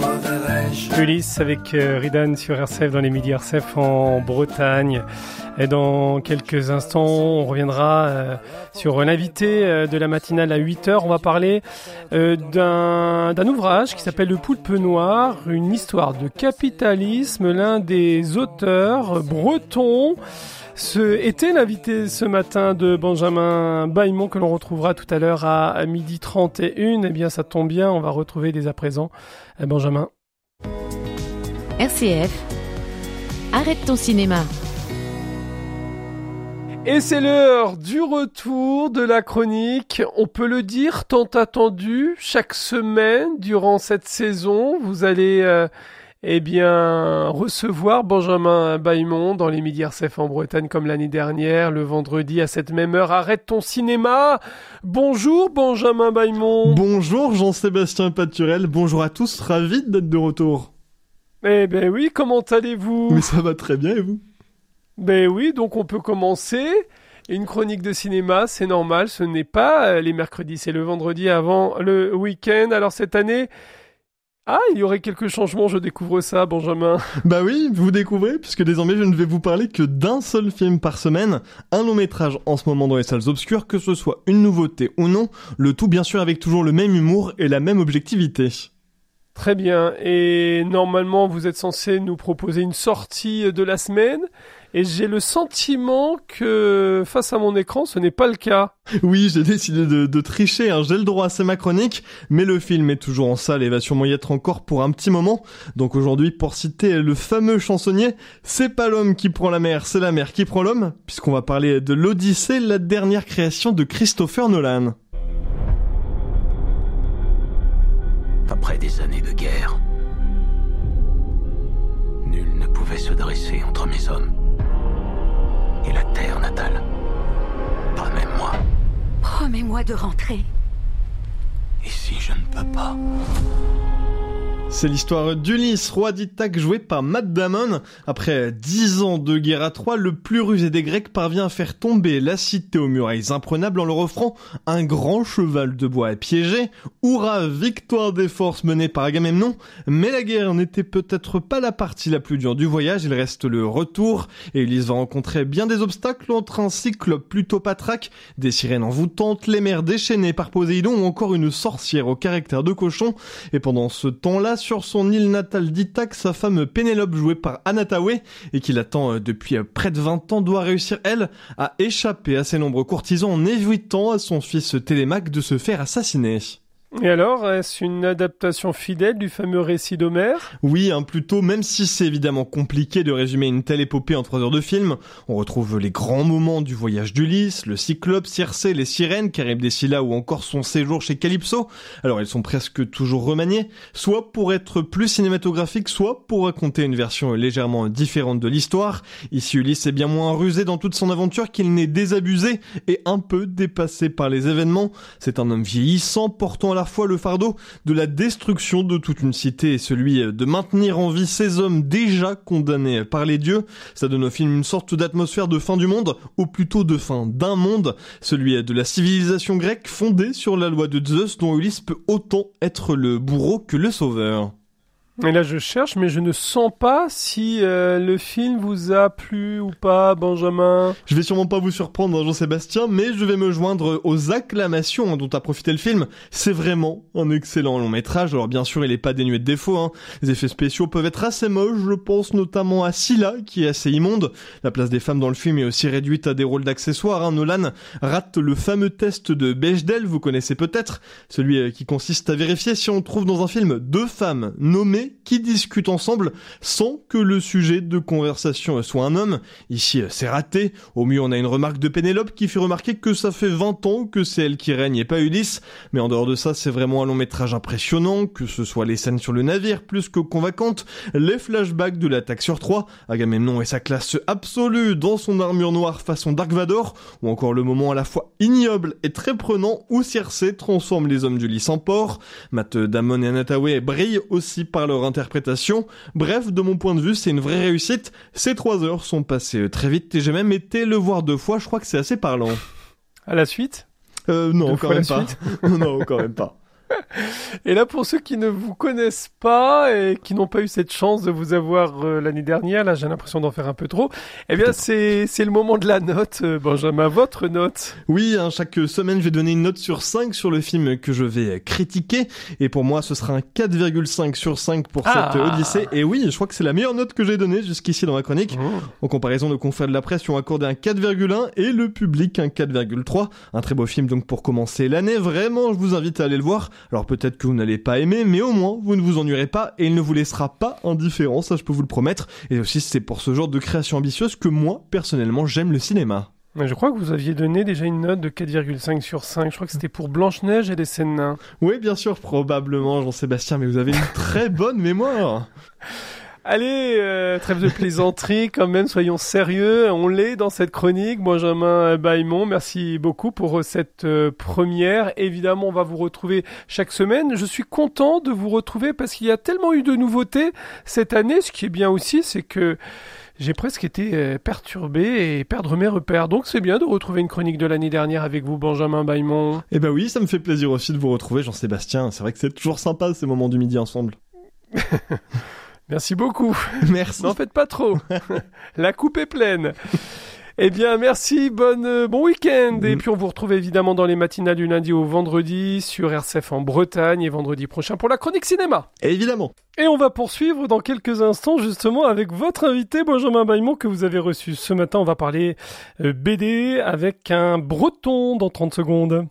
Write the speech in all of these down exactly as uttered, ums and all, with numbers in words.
Ulysse avec euh, Ridan sur R C F dans les midis R C F en Bretagne. Et dans quelques instants, on reviendra euh, sur l'invité euh, de la matinale à huit heures. On va parler euh, d'un, d'un ouvrage qui s'appelle Le Poulpe Noir, une histoire de capitalisme. L'un des auteurs bretons ce était l'invité ce matin de Benjamin Baillemont que l'on retrouvera tout à l'heure à, à midi trente et une. Eh bien, ça tombe bien, on va retrouver dès à présent euh, Benjamin. R C F, arrête ton cinéma. Et c'est l'heure du retour de la chronique, on peut le dire, tant attendu, chaque semaine durant cette saison. Vous allez euh, eh bien recevoir Benjamin Baillemont dans les midis R C F en Bretagne comme l'année dernière, le vendredi à cette même heure. Arrête ton cinéma. Bonjour Benjamin Baillemont. Bonjour Jean-Sébastien Paturel, bonjour à tous, ravi d'être de retour. Eh ben oui, comment allez-vous ? Mais ça va très bien et vous ? Ben oui, donc on peut commencer. Une chronique de cinéma, c'est normal, ce n'est pas les mercredis, c'est le vendredi avant le week-end. Alors cette année, ah, il y aurait quelques changements, je découvre ça, Benjamin. Bah oui, vous découvrez, puisque désormais je ne vais vous parler que d'un seul film par semaine, un long métrage en ce moment dans les salles obscures, que ce soit une nouveauté ou non, le tout bien sûr avec toujours le même humour et la même objectivité. Très bien, et normalement vous êtes censé nous proposer une sortie de la semaine, et j'ai le sentiment que face à mon écran ce n'est pas le cas. Oui, j'ai décidé de, de tricher, hein. J'ai le droit, c'est ma chronique, mais le film est toujours en salle et va sûrement y être encore pour un petit moment. Donc aujourd'hui, pour citer le fameux chansonnier, c'est pas l'homme qui prend la mer, c'est la mer qui prend l'homme, puisqu'on va parler de l'Odyssée, la dernière création de Christopher Nolan. Après des années de guerre, nul ne pouvait se dresser entre mes hommes et la terre natale. Pas même moi. Promets-moi de rentrer. Et si je ne peux pas ? C'est l'histoire d'Ulysse, roi d'Ithaque, joué par Matt Damon. Après dix ans de guerre à Troie, le plus rusé des Grecs parvient à faire tomber la cité aux murailles imprenables en leur offrant un grand cheval de bois piégé. Hurrah, victoire des forces menées par Agamemnon. Mais la guerre n'était peut-être pas la partie la plus dure du voyage, il reste le retour. Et Ulysse va rencontrer bien des obstacles entre un cyclope plutôt patraque, des sirènes envoûtantes, les mers déchaînées par Poséidon ou encore une sorcière au caractère de cochon. Et pendant ce temps-là, sur son île natale d'Ithaque, sa femme Pénélope, jouée par Anna Thaoué, et qui l'attend depuis près de vingt ans, doit réussir, elle, à échapper à ses nombreux courtisans en évitant à son fils Télémaque de se faire assassiner. Et alors, est-ce une adaptation fidèle du fameux récit d'Homère ? Oui, hein, plutôt, même si c'est évidemment compliqué de résumer une telle épopée en trois heures de film. On retrouve les grands moments du voyage d'Ulysse, le Cyclope, Circé, les sirènes, Charybde et Scylla ou encore son séjour chez Calypso. Alors ils sont presque toujours remaniés, soit pour être plus cinématographiques, soit pour raconter une version légèrement différente de l'histoire. Ici, Ulysse est bien moins rusé dans toute son aventure qu'il n'est désabusé et un peu dépassé par les événements. C'est un homme vieillissant, portant à la fois le fardeau de la destruction de toute une cité et celui de maintenir en vie ces hommes déjà condamnés par les dieux. Ça donne au film une sorte d'atmosphère de fin du monde, ou plutôt de fin d'un monde, celui de la civilisation grecque fondée sur la loi de Zeus, dont Ulysse peut autant être le bourreau que le sauveur. Et là je cherche, mais je ne sens pas si euh, le film vous a plu ou pas, Benjamin. Je vais sûrement pas vous surprendre, hein, Jean-Sébastien, mais je vais me joindre aux acclamations hein, dont a profité le film. C'est vraiment un excellent long métrage. Alors bien sûr, il est pas dénué de défauts. Hein. Les effets spéciaux peuvent être assez moches. Je pense notamment à Scylla, qui est assez immonde. La place des femmes dans le film est aussi réduite à des rôles d'accessoires. Hein. Nolan rate le fameux test de Bechdel, vous connaissez peut-être, celui qui consiste à vérifier si on trouve dans un film deux femmes nommées qui discutent ensemble sans que le sujet de conversation soit un homme. Ici, c'est raté. Au mieux, on a une remarque de Pénélope qui fait remarquer que ça fait vingt ans que c'est elle qui règne et pas Ulysse. Mais en dehors de ça, c'est vraiment un long métrage impressionnant, que ce soit les scènes sur le navire plus que convaincantes, les flashbacks de l'attaque sur Troie, Agamemnon et sa classe absolue dans son armure noire façon Dark Vador, ou encore le moment à la fois ignoble et très prenant où Circé transforme les hommes d'Ulysse en porc. Matt Damon et Anna Thaoué brillent aussi par leur interprétation. Bref, de mon point de vue, c'est une vraie réussite. Ces trois heures sont passées très vite et j'ai même été le voir deux fois, je crois que c'est assez parlant. À la suite ? Euh, non, Deux quand fois même la pas. suite Non, quand même pas. Et là, pour ceux qui ne vous connaissent pas et qui n'ont pas eu cette chance de vous avoir euh, l'année dernière, là j'ai l'impression d'en faire un peu trop, eh bien c'est, c'est le moment de la note. Euh, Benjamin, votre note. Oui, hein, chaque semaine je vais donner une note sur cinq sur le film que je vais critiquer. Et pour moi ce sera un quatre virgule cinq sur cinq pour Ah. cette Odyssée. Et oui, je crois que c'est la meilleure note que j'ai donnée jusqu'ici dans ma chronique. Mmh. En comparaison, nos confrères de la presse lui ont accordé un quatre virgule un et le public un quatre virgule trois. Un très beau film donc pour commencer l'année. Vraiment, je vous invite à aller le voir. Alors peut-être que vous n'allez pas aimer, mais au moins vous ne vous ennuierez pas et il ne vous laissera pas indifférent, ça je peux vous le promettre. Et aussi c'est pour ce genre de création ambitieuse que moi, personnellement, j'aime le cinéma. Mais je crois que vous aviez donné déjà une note de quatre virgule cinq sur cinq. Je crois que c'était pour Blanche-Neige et les Sept Nains. Oui, bien sûr, probablement, Jean-Sébastien, mais vous avez une très bonne mémoire. Allez, euh, trêve de plaisanterie, quand même, soyons sérieux. On l'est dans cette chronique. Benjamin Bailmont, merci beaucoup pour cette euh, première. Évidemment, on va vous retrouver chaque semaine. Je suis content de vous retrouver parce qu'il y a tellement eu de nouveautés cette année. Ce qui est bien aussi, c'est que j'ai presque été euh, perturbé et perdre mes repères. Donc c'est bien de retrouver une chronique de l'année dernière avec vous, Benjamin Bailmont. Eh ben oui, ça me fait plaisir aussi de vous retrouver, Jean-Sébastien. C'est vrai que c'est toujours sympa ces moments du midi ensemble. Merci beaucoup. Merci. N'en faites pas trop. La coupe est pleine. Eh bien, merci, bonne, euh, bon week-end. Et puis, on vous retrouve évidemment dans les matinales du lundi au vendredi sur R C F en Bretagne et vendredi prochain pour la chronique cinéma. Évidemment. Et on va poursuivre dans quelques instants justement avec votre invité Benjamin Bailmont que vous avez reçu. Ce matin, on va parler euh, B D avec un breton dans trente secondes.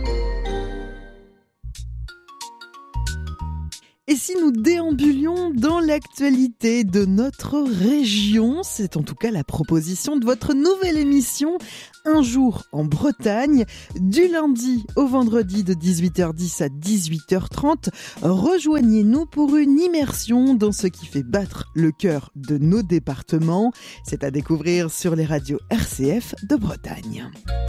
Et si nous déambulions dans l'actualité de notre région, c'est en tout cas la proposition de votre nouvelle émission Un jour en Bretagne, du lundi au vendredi de dix-huit heures dix à dix-huit heures trente. Rejoignez-nous pour une immersion dans ce qui fait battre le cœur de nos départements. C'est à découvrir sur les radios R C F de Bretagne.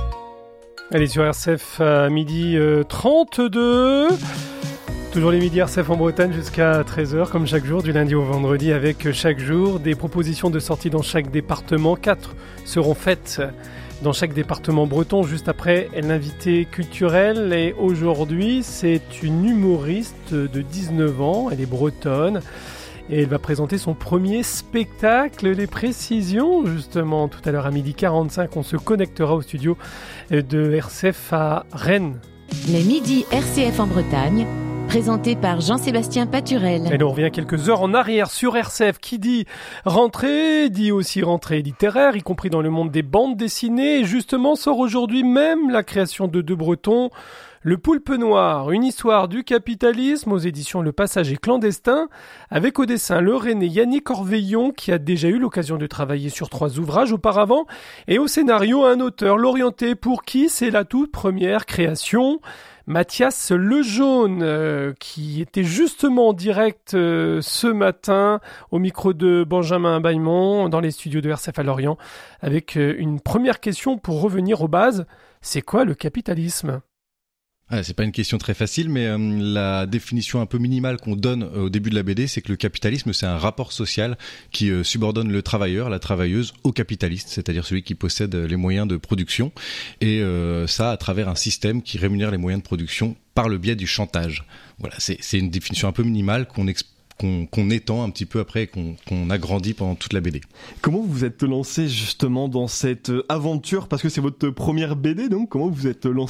Allez, sur R C F à midi euh, trente-deux. Toujours les midis R C F en Bretagne jusqu'à treize heures, comme chaque jour, du lundi au vendredi, avec chaque jour des propositions de sortie dans chaque département. Quatre seront faites dans chaque département breton, juste après l'invité culturel. Et aujourd'hui, c'est une humoriste de dix-neuf ans, elle est bretonne. Et elle va présenter son premier spectacle. Les précisions, justement, tout à l'heure à midi quarante-cinq, on se connectera au studio de R C F à Rennes. Les midis R C F en Bretagne, présenté par Jean-Sébastien Paturel. Et nous on revient quelques heures en arrière sur R C F. Qui dit rentrée, dit aussi rentrée littéraire, y compris dans le monde des bandes dessinées. Et justement, sort aujourd'hui même la création de deux Bretons. Le Poulpe Noir, une histoire du capitalisme aux éditions Le Passager clandestin, avec au dessin le Rennais Yannick Orveillon, qui a déjà eu l'occasion de travailler sur trois ouvrages auparavant, et au scénario un auteur, l'orienté pour qui c'est la toute première création, Mathias Lejaune, euh, qui était justement en direct euh, ce matin au micro de Benjamin Bailmont dans les studios de R C F à Lorient, avec euh, une première question pour revenir aux bases. C'est quoi le capitalisme ? Ah, c'est pas une question très facile, mais euh, la définition un peu minimale qu'on donne euh, au début de la B D, c'est que le capitalisme, c'est un rapport social qui euh, subordonne le travailleur, la travailleuse, au capitaliste, c'est-à-dire celui qui possède les moyens de production, et euh, ça à travers un système qui rémunère les moyens de production par le biais du chantage. Voilà, c'est, c'est une définition un peu minimale qu'on explique. Qu'on, qu'on étend un petit peu après, qu'on, qu'on agrandit pendant toute la B D. Comment vous vous êtes lancé justement dans cette aventure ? Parce que c'est votre première B D, donc comment vous vous êtes lancé ?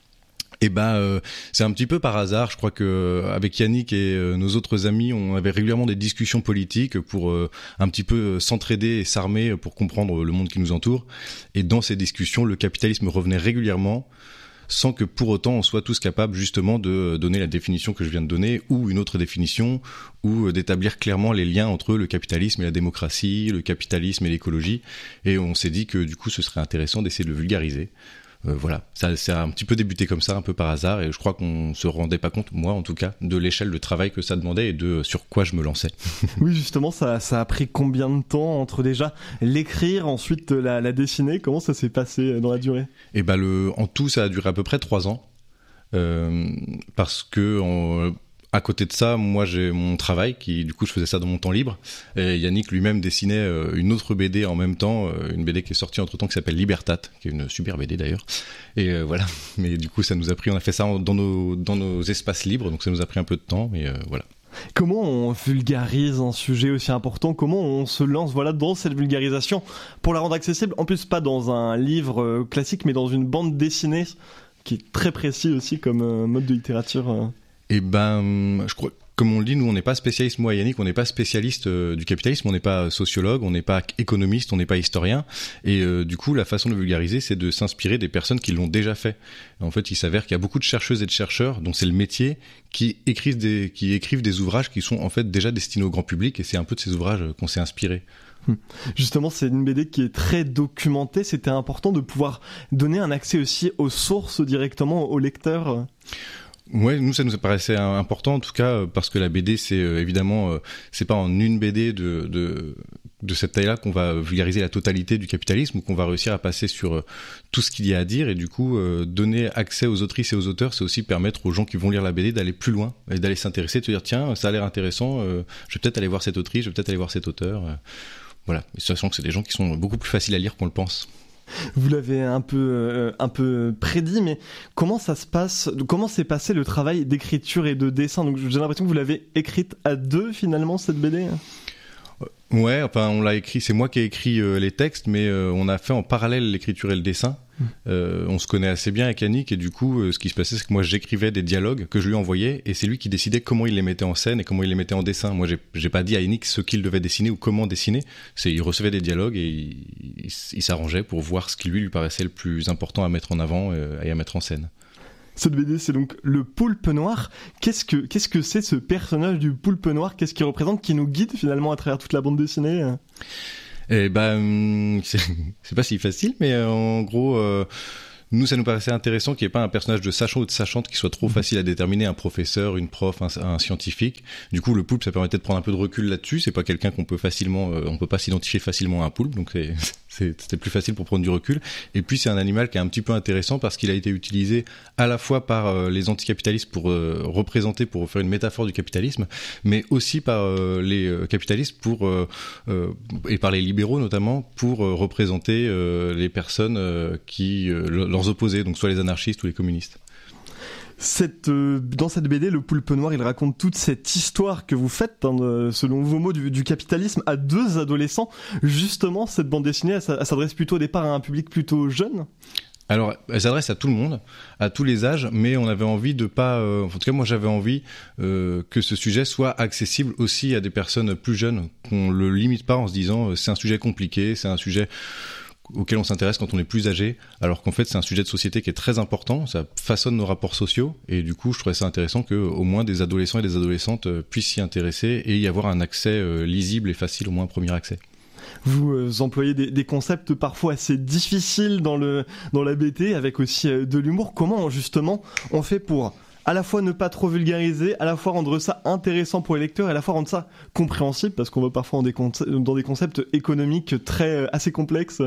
Eh ben, euh, c'est un petit peu par hasard. Je crois que avec Yannick et euh, nos autres amis, on avait régulièrement des discussions politiques pour euh, un petit peu s'entraider et s'armer pour comprendre le monde qui nous entoure. Et dans ces discussions, le capitalisme revenait régulièrement, sans que pour autant on soit tous capables justement de donner la définition que je viens de donner, ou une autre définition, ou d'établir clairement les liens entre le capitalisme et la démocratie, le capitalisme et l'écologie. Et on s'est dit que du coup, ce serait intéressant d'essayer de le vulgariser. Euh, voilà, ça, ça a un petit peu débuté comme ça, un peu par hasard, et je crois qu'on se rendait pas compte, moi en tout cas, de l'échelle de travail que ça demandait et de sur quoi je me lançais. Oui, justement, ça, ça a pris combien de temps entre déjà l'écrire, ensuite la, la dessiner ? Comment ça s'est passé dans la durée ? Et ben le, en tout, ça a duré à peu près trois ans, euh, parce que on, à côté de ça, moi j'ai mon travail qui, du coup, je faisais ça dans mon temps libre. Et Yannick lui-même dessinait euh, une autre B D en même temps, euh, une B D qui est sortie entre temps qui s'appelle Libertat, qui est une super B D d'ailleurs. Et euh, voilà. Mais du coup, ça nous a pris, on a fait ça en, dans nos dans nos espaces libres, donc ça nous a pris un peu de temps, mais euh, voilà. Comment on vulgarise un sujet aussi important? Comment on se lance voilà, dans cette vulgarisation pour la rendre accessible? En plus, pas dans un livre euh, classique, mais dans une bande dessinée qui est très précis aussi comme euh, mode de littérature. Euh. Eh ben, je crois, comme on le dit, nous, on n'est pas spécialiste, moi et Yannick, on n'est pas spécialiste euh, du capitalisme, on n'est pas sociologue, on n'est pas économiste, on n'est pas historien. Et euh, du coup, la façon de vulgariser, c'est de s'inspirer des personnes qui l'ont déjà fait. En fait, il s'avère qu'il y a beaucoup de chercheuses et de chercheurs, dont c'est le métier, qui écrivent des, qui écrivent des ouvrages qui sont en fait déjà destinés au grand public, et c'est un peu de ces ouvrages qu'on s'est inspiré. Justement, c'est une B D qui est très documentée. C'était important de pouvoir donner un accès aussi aux sources directement aux lecteurs. Ouais, nous ça nous paraissait important en tout cas parce que la B D c'est euh, évidemment euh, c'est pas en une B D de de de cette taille-là qu'on va vulgariser la totalité du capitalisme ou qu'on va réussir à passer sur euh, tout ce qu'il y a à dire et du coup euh, donner accès aux autrices et aux auteurs, c'est aussi permettre aux gens qui vont lire la B D d'aller plus loin et d'aller s'intéresser, de se dire tiens ça a l'air intéressant, euh, je vais peut-être aller voir cette autrice, je vais peut-être aller voir cet auteur, euh, voilà, et sachant que c'est des gens qui sont beaucoup plus faciles à lire qu'on le pense. Vous l'avez un peu, euh, un peu prédit, mais comment ça se passe? Comment s'est passé le travail d'écriture et de dessin? Donc j'ai l'impression que vous l'avez écrite à deux finalement cette B D. Ouais, enfin on l'a écrit, c'est moi qui ai écrit euh, les textes, mais euh, on a fait en parallèle l'écriture et le dessin. Euh, on se connaît assez bien avec Yannick et du coup euh, ce qui se passait c'est que moi j'écrivais des dialogues que je lui envoyais et c'est lui qui décidait comment il les mettait en scène et comment il les mettait en dessin. Moi j'ai, j'ai pas dit à Yannick ce qu'il devait dessiner ou comment dessiner, c'est il recevait des dialogues et il, il, il s'arrangeait pour voir ce qui lui lui paraissait le plus important à mettre en avant euh, et à mettre en scène. Cette B D, c'est donc le Poulpe Noir. Qu'est-ce que, qu'est-ce que c'est ce personnage du Poulpe Noir? Qu'est-ce qu'il représente, qui nous guide finalement à travers toute la bande dessinée? Eh ben, c'est, c'est pas si facile, mais euh, en gros, euh, nous, ça nous paraissait intéressant qu'il n'y ait pas un personnage de sachant ou de sachante qui soit trop facile à déterminer, un professeur, une prof, un, un scientifique. Du coup, le poulpe, ça permettait de prendre un peu de recul là-dessus. C'est pas quelqu'un qu'on peut facilement, euh, on peut pas s'identifier facilement à un poulpe, donc c'est, c'est, c'était plus facile pour prendre du recul. Et puis, c'est un animal qui est un petit peu intéressant parce qu'il a été utilisé à la fois par euh, les anticapitalistes pour euh, représenter, pour faire une métaphore du capitalisme, mais aussi par euh, les euh, capitalistes pour euh, euh, et par les libéraux notamment pour euh, représenter euh, les personnes euh, qui euh, leurs opposés, donc soit les anarchistes ou les communistes. Cette, euh, dans cette B D, le Poulpe Noir, il raconte toute cette histoire que vous faites, hein, de, selon vos mots, du, du capitalisme à deux adolescents. Justement, cette bande dessinée, elle, elle s'adresse plutôt au départ à un public plutôt jeune. Alors, elle s'adresse à tout le monde, à tous les âges, mais on avait envie de pas... Euh, en tout cas, moi, j'avais envie euh, que ce sujet soit accessible aussi à des personnes plus jeunes, qu'on le limite pas en se disant euh, c'est un sujet compliqué, c'est un sujet auquel on s'intéresse quand on est plus âgé, alors qu'en fait c'est un sujet de société qui est très important, ça façonne nos rapports sociaux, et du coup je trouvais ça intéressant que au moins des adolescents et des adolescentes puissent s'y intéresser et y avoir un accès lisible et facile, au moins un premier accès. Vous euh, employez des, des concepts parfois assez difficiles dans, le, dans la B T, avec aussi euh, de l'humour. Comment justement on fait pour à la fois ne pas trop vulgariser, à la fois rendre ça intéressant pour les lecteurs et à la fois rendre ça compréhensible, parce qu'on va parfois dans des, conce- dans des concepts économiques très, assez complexes.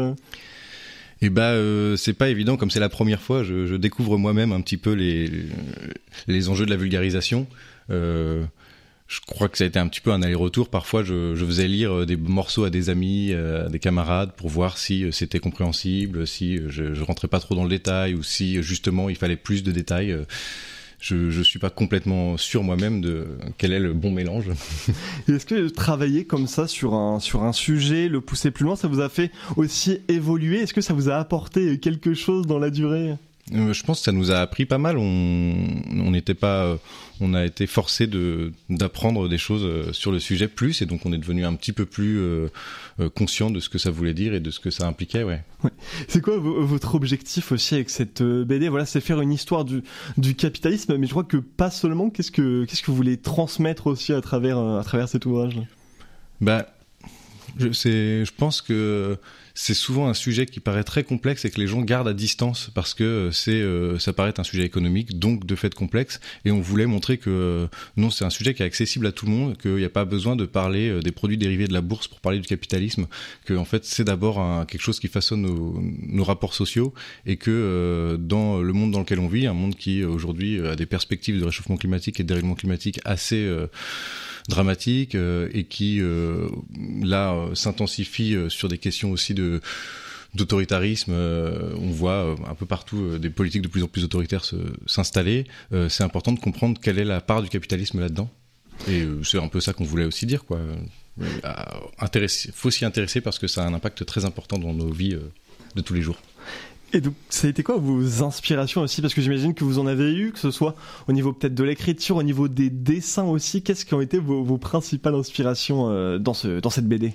Et bah euh, c'est pas évident, comme c'est la première fois, je, je découvre moi-même un petit peu les, les enjeux de la vulgarisation. Euh, je crois que ça a été un petit peu un aller-retour. Parfois, je, je faisais lire des morceaux à des amis, à des camarades, pour voir si c'était compréhensible, si je, je rentrais pas trop dans le détail, ou si justement il fallait plus de détails. Je, je suis pas complètement sûr moi-même de quel est le bon mélange. Et est-ce que travailler comme ça sur un, sur un sujet, le pousser plus loin, ça vous a fait aussi évoluer? Est-ce que ça vous a apporté quelque chose dans la durée? Euh, je pense que ça nous a appris pas mal. On, on n'était pas, euh, on a été forcé de d'apprendre des choses euh, sur le sujet plus, et donc on est devenu un petit peu plus euh, euh, conscient de ce que ça voulait dire et de ce que ça impliquait, ouais. ouais. C'est quoi v- votre objectif aussi avec cette B D? Voilà, c'est faire une histoire du du capitalisme, mais je crois que pas seulement. Qu'est-ce que qu'est-ce que vous voulez transmettre aussi à travers à travers cet ouvrage? Bah. Je, c'est, je pense que c'est souvent un sujet qui paraît très complexe et que les gens gardent à distance parce que c'est, euh, ça paraît être un sujet économique, donc de fait complexe. Et on voulait montrer que euh, non, c'est un sujet qui est accessible à tout le monde, qu'il n'y a pas besoin de parler euh, des produits dérivés de la bourse pour parler du capitalisme, que en fait c'est d'abord un, quelque chose qui façonne nos, nos rapports sociaux et que euh, dans le monde dans lequel on vit, un monde qui aujourd'hui a des perspectives de réchauffement climatique et de dérèglement climatique assez euh, dramatique euh, et qui euh, là euh, s'intensifie euh, sur des questions aussi de d'autoritarisme. Euh, on voit euh, un peu partout euh, des politiques de plus en plus autoritaires se, s'installer. Euh, c'est important de comprendre quelle est la part du capitalisme là-dedans. Et euh, c'est un peu ça qu'on voulait aussi dire, quoi. Euh, intéresser, faut s'y intéresser parce que ça a un impact très important dans nos vies euh, de tous les jours. Et donc, ça a été quoi vos inspirations aussi? Parce que j'imagine que vous en avez eu, que ce soit au niveau peut-être de l'écriture, au niveau des dessins aussi. Qu'est-ce qui ont été vos, vos principales inspirations euh, dans, ce, dans cette B D?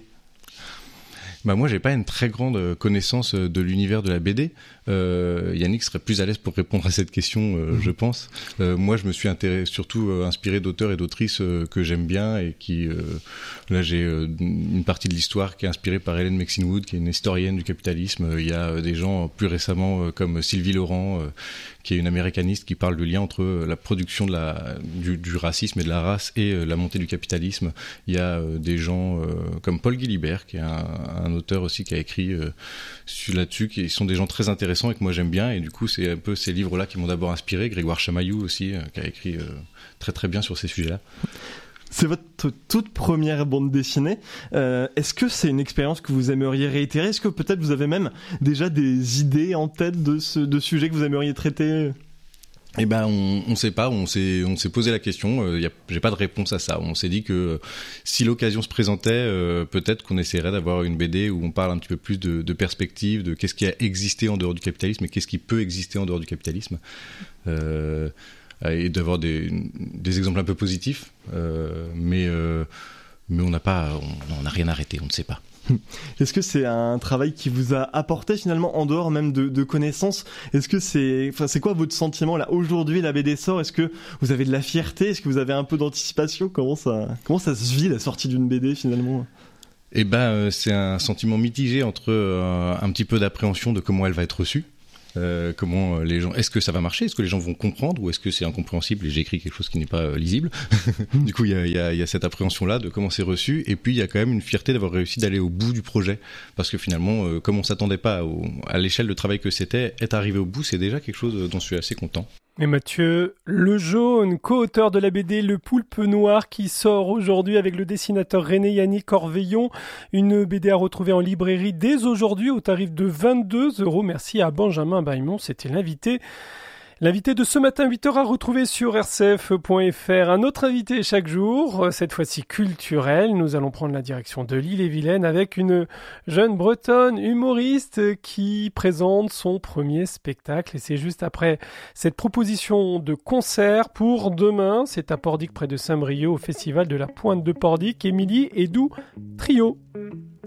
Bah moi, j'ai pas une très grande connaissance de l'univers de la B D. Euh, Yannick serait plus à l'aise pour répondre à cette question, euh, mmh. je pense. Euh, moi, je me suis intéressé, surtout euh, inspiré d'auteurs et d'autrices euh, que j'aime bien et qui, euh, là, j'ai euh, une partie de l'histoire qui est inspirée par Hélène Mexinwood, qui est une historienne du capitalisme. Il y a euh, des gens plus récemment euh, comme Sylvie Laurent, euh, qui est une américaniste, qui parle du lien entre euh, la production de la, du, du racisme et de la race et euh, la montée du capitalisme. Il y a euh, des gens euh, comme Paul Guilibert, qui est un, un auteur aussi qui a écrit euh, là-dessus, qui sont des gens très intéressants et que moi j'aime bien, et du coup c'est un peu ces livres-là qui m'ont d'abord inspiré. Grégoire Chamaillou aussi, euh, qui a écrit euh, très très bien sur ces sujets-là. C'est votre toute première bande dessinée. Euh, est-ce que c'est une expérience que vous aimeriez réitérer? Est-ce que peut-être vous avez même déjà des idées en tête de, ce, de sujets que vous aimeriez traiter? Eh ben, on, on sait pas, on s'est, on s'est posé la question, euh, y a, j'ai pas de réponse à ça. On s'est dit que euh, si l'occasion se présentait, euh, peut-être qu'on essaierait d'avoir une B D où on parle un petit peu plus de, de perspective, de qu'est-ce qui a existé en dehors du capitalisme et qu'est-ce qui peut exister en dehors du capitalisme. Euh, et d'avoir des, des exemples un peu positifs, euh, mais, euh, mais on n'a pas, on n'a rien arrêté, on ne sait pas. Est-ce que c'est un travail qui vous a apporté finalement en dehors même de, de connaissances? Est-ce que c'est, enfin, c'est quoi votre sentiment là aujourd'hui? La B D sort. Est-ce que vous avez de la fierté? Est-ce que vous avez un peu d'anticipation? Comment ça, comment ça se vit la sortie d'une B D finalement? Eh ben, euh, c'est un sentiment mitigé entre euh, un petit peu d'appréhension de comment elle va être reçue. Euh, comment les gens, est-ce que ça va marcher, est-ce que les gens vont comprendre ou est-ce que c'est incompréhensible et j'ai écrit quelque chose qui n'est pas euh, lisible. Du coup il y a, y, a, y a cette appréhension là de comment c'est reçu, et puis il y a quand même une fierté d'avoir réussi d'aller au bout du projet, parce que finalement euh, comme on s'attendait pas au, à l'échelle de travail que c'était, être arrivé au bout, c'est déjà quelque chose dont je suis assez content. Et Mathieu Lejaune, co-auteur de la B D Le Poulpe Noir, qui sort aujourd'hui avec le dessinateur René Yannick Corveillon. Une B D à retrouver en librairie dès aujourd'hui au tarif de vingt-deux euros. Merci à Benjamin Baimon, c'était l'invité. L'invité de ce matin, huit heures à retrouver sur r c f point f r. Un autre invité chaque jour, cette fois-ci culturel. Nous allons prendre la direction de l'Ille-et-Vilaine avec une jeune bretonne humoriste qui présente son premier spectacle. Et c'est juste après cette proposition de concert pour demain. C'est à Pordic, près de Saint-Brieuc, au festival de la Pointe de Pordic. Émilie Edoux Trio.